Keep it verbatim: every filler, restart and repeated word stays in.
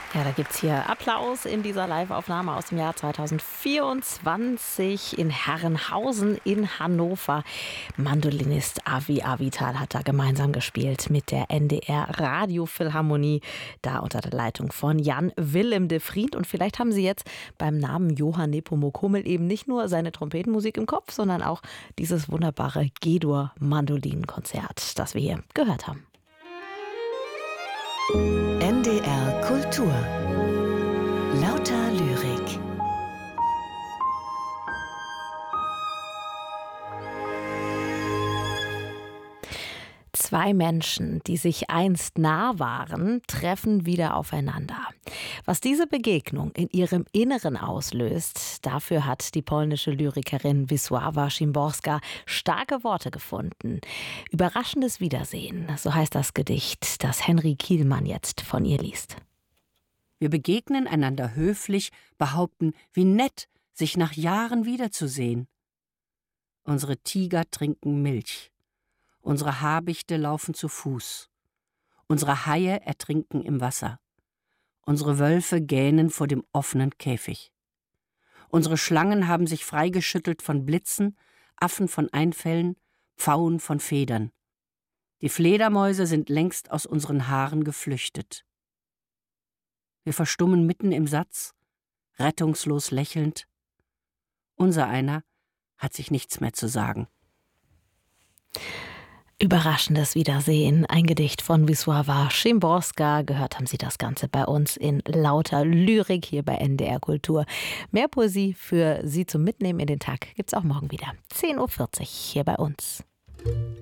Ja, da gibt's hier Applaus in dieser Live-Aufnahme aus dem Jahr zweitausendvierundzwanzig in Herrenhausen in Hannover. Mandolinist Avi Avital hat da gemeinsam gespielt mit der N D R Radiophilharmonie, da unter der Leitung von Jan Willem de Vriend. Und vielleicht haben Sie jetzt beim Namen Johann Nepomuk Hummel eben nicht nur seine Trompetenmusik im Kopf, sondern auch dieses wunderbare G-Dur-Mandolinenkonzert, das wir hier gehört haben. N D R Kultur. Lauter Lyrik. Zwei Menschen, die sich einst nah waren, treffen wieder aufeinander. Was diese Begegnung in ihrem Inneren auslöst, dafür hat die polnische Lyrikerin Wisława Szymborska starke Worte gefunden. Überraschendes Wiedersehen, so heißt das Gedicht, das Henry Kielmann jetzt von ihr liest. Wir begegnen einander höflich, behaupten, wie nett, sich nach Jahren wiederzusehen. Unsere Tiger trinken Milch. Unsere Habichte laufen zu Fuß. Unsere Haie ertrinken im Wasser. Unsere Wölfe gähnen vor dem offenen Käfig. Unsere Schlangen haben sich freigeschüttelt von Blitzen, Affen von Einfällen, Pfauen von Federn. Die Fledermäuse sind längst aus unseren Haaren geflüchtet. Wir verstummen mitten im Satz, rettungslos lächelnd. Unsereiner hat sich nichts mehr zu sagen. Überraschendes Wiedersehen, ein Gedicht von Wisława Szymborska. Gehört haben Sie das Ganze bei uns in Lauter Lyrik hier bei N D R Kultur. Mehr Poesie für Sie zum Mitnehmen in den Tag gibt's auch morgen wieder. zehn Uhr vierzig hier bei uns.